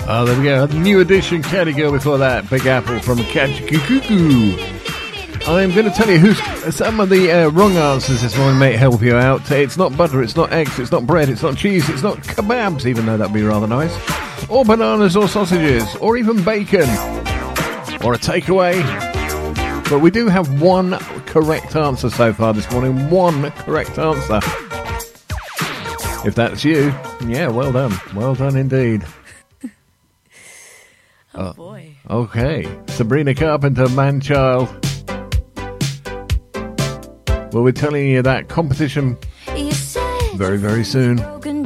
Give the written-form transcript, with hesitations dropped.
Oh, there we go. New edition Candy Girl before that. Big Apple from Kajakuku. I'm going to tell you some of the wrong answers this morning may help you out. It's not butter, it's not eggs, it's not bread, it's not cheese, it's not kebabs, even though that'd be rather nice. Or bananas or sausages, or even bacon. Or a takeaway. But we do have one correct answer so far this morning. One correct answer. If that's you, yeah, well done. Well done indeed. Oh boy. Okay. Sabrina Carpenter, Man-Child. Well, we're telling you that competition very, very soon.